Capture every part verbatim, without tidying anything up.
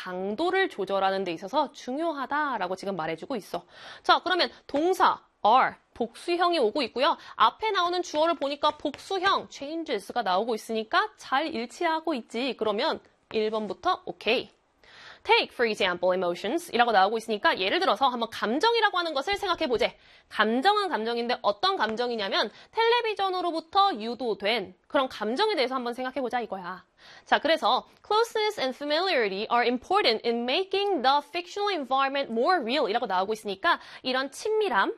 강도를 조절하는 데 있어서 중요하다라고 지금 말해주고 있어. 자, 그러면 동사 are, 복수형이 오고 있고요. 앞에 나오는 주어를 보니까 복수형, changes가 나오고 있으니까 잘 일치하고 있지. 그러면 일 번부터 오케이. Take, for example, emotions 이라고 나오고 있으니까 예를 들어서 한번 감정이라고 하는 것을 생각해보재. 감정은 감정인데 어떤 감정이냐면 텔레비전으로부터 유도된 그런 감정에 대해서 한번 생각해보자 이거야. 자, 그래서 closeness and familiarity are important in making the fictional environment more real 이라고 나오고 있으니까 이런 친밀함,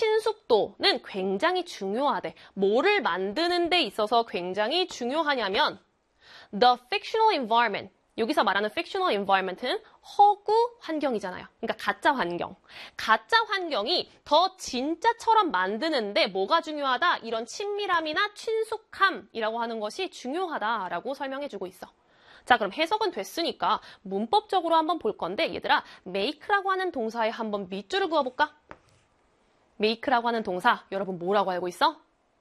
친숙도는 굉장히 중요하대. 뭐를 만드는 데 있어서 굉장히 중요하냐면 the fictional environment 여기서 말하는 fictional environment는 허구 환경이잖아요. 그러니까 가짜 환경. 가짜 환경이 더 진짜처럼 만드는데 뭐가 중요하다? 이런 친밀함이나 친숙함이라고 하는 것이 중요하다라고 설명해주고 있어. 자, 그럼 해석은 됐으니까 문법적으로 한번 볼 건데 얘들아, make라고 하는 동사에 한번 밑줄을 그어볼까? make라고 하는 동사, 여러분 뭐라고 알고 있어?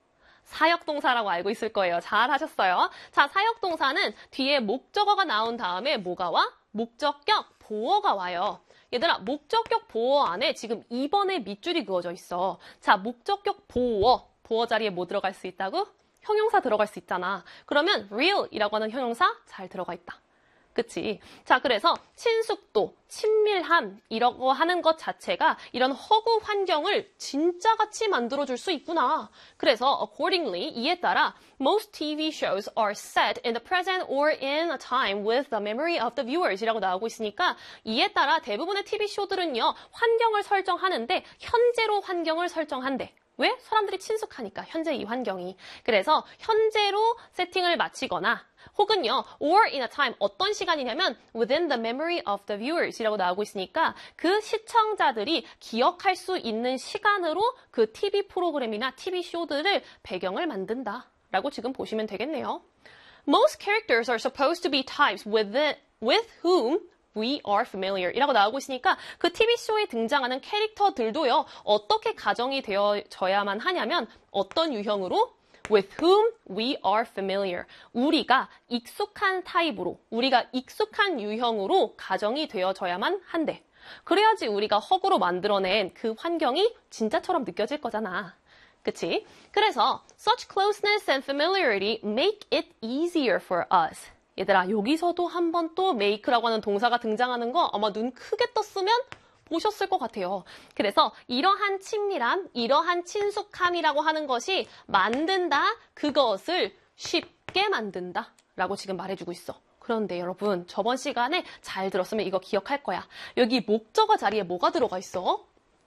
사역동사라고 알고 있을 거예요. 잘 하셨어요. 자, 사역동사는 뒤에 목적어가 나온 다음에 뭐가 와? 목적격 보어가 와요. 얘들아, 목적격 보어 안에 지금 이 번의 밑줄이 그어져 있어. 자, 목적격 보어. 보어 자리에 뭐 들어갈 수 있다고? 형용사 들어갈 수 있잖아. 그러면 real이라고 하는 형용사 잘 들어가 있다. 그치? 자, 그래서 친숙도, 친밀함 이라고 하는 것 자체가 이런 허구 환경을 진짜같이 만들어줄 수 있구나. 그래서 accordingly, 이에 따라 most 티비 shows are set in the present or in a time with the memory of the viewers 이라고 나오고 있으니까 이에 따라 대부분의 티비 쇼들은요, 환경을 설정하는데 현재로 환경을 설정한대. 왜? 사람들이 친숙하니까, 현재 이 환경이. 그래서 현재로 세팅을 마치거나 혹은요, or in a time, 어떤 시간이냐면 within the memory of the viewers 이라고 나오고 있으니까 그 시청자들이 기억할 수 있는 시간으로 그 티비 프로그램이나 티비 쇼들을 배경을 만든다 라고 지금 보시면 되겠네요. Most characters are supposed to be types with, the, with whom we are familiar 이라고 나오고 있으니까 그 티비쇼에 등장하는 캐릭터들도요, 어떻게 가정이 되어져야만 하냐면 어떤 유형으로? with whom we are familiar. 우리가 익숙한 타입으로, 우리가 익숙한 유형으로 가정이 되어져야만 한대. 그래야지 우리가 허구로 만들어낸 그 환경이 진짜처럼 느껴질 거잖아. 그치? 그래서 such closeness and familiarity make it easier for us. 얘들아, 여기서도 한 번 또 make라고 하는 동사가 등장하는 거 아마 눈 크게 떴으면 보셨을 것 같아요. 그래서 이러한 친밀함, 이러한 친숙함이라고 하는 것이 만든다, 그것을 쉽게 만든다 라고 지금 말해주고 있어. 그런데 여러분, 저번 시간에 잘 들었으면 이거 기억할 거야. 여기 목적어 자리에 뭐가 들어가 있어?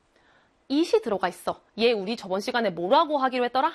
it이 들어가 있어. 얘 우리 저번 시간에 뭐라고 하기로 했더라?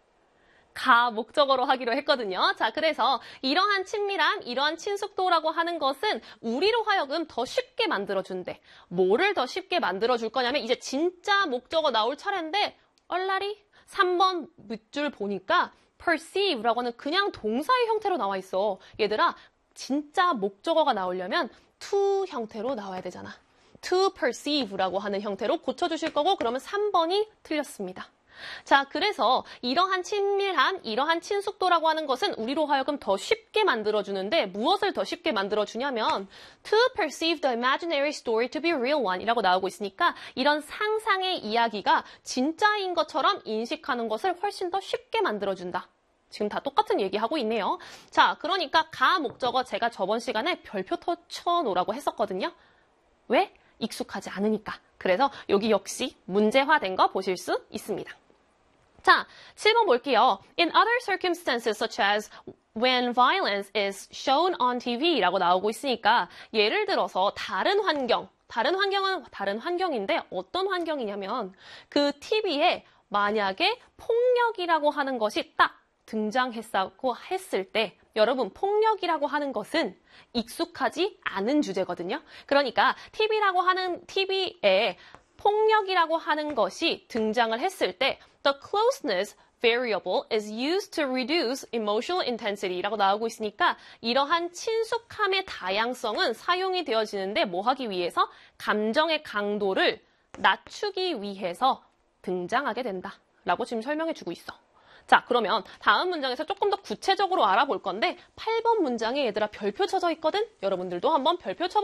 가 목적어로 하기로 했거든요. 자, 그래서 이러한 친밀함, 이러한 친숙도라고 하는 것은 우리로 하여금 더 쉽게 만들어준대. 뭐를 더 쉽게 만들어줄 거냐면 이제 진짜 목적어 나올 차례인데 얼라리 삼 번 밑줄 보니까 perceive라고 하는 그냥 동사의 형태로 나와 있어. 얘들아, 진짜 목적어가 나오려면 to 형태로 나와야 되잖아. to perceive라고 하는 형태로 고쳐주실 거고 그러면 삼 번이 틀렸습니다. 자, 그래서 이러한 친밀함, 이러한 친숙도라고 하는 것은 우리로 하여금 더 쉽게 만들어주는데 무엇을 더 쉽게 만들어주냐면 to perceive the imaginary story to be a real one 이라고 나오고 있으니까 이런 상상의 이야기가 진짜인 것처럼 인식하는 것을 훨씬 더 쉽게 만들어준다. 지금 다 똑같은 얘기하고 있네요. 자, 그러니까 가 목적어 제가 저번 시간에 별표 쳐놓으라고 했었거든요. 왜? 익숙하지 않으니까. 그래서 여기 역시 문제화된 거 보실 수 있습니다. 자, 칠 번 볼게요. In other circumstances such as when violence is shown on 티비라고 나오고 있으니까 예를 들어서 다른 환경, 다른 환경은 다른 환경인데 어떤 환경이냐면 그 티비에 만약에 폭력이라고 하는 것이 딱 등장했다고 했을 때 여러분, 폭력이라고 하는 것은 익숙하지 않은 주제거든요. 그러니까 티비라고 하는 티비에 폭력이라고 하는 것이 등장을 했을 때 the closeness variable is used to reduce emotional intensity 라고 나오고 있으니까 이러한 친숙함의 다양성은 사용이 되어지는데 뭐 하기 위해서? 감정의 강도를 낮추기 위해서 등장하게 된다 라고 지금 설명해 주고 있어. 자, 그러면 다음 문장에서 조금 더 구체적으로 알아볼 건데 팔 번 문장에 얘들아 별표 쳐져 있거든? 여러분들도 한번 별표 쳐볼게요.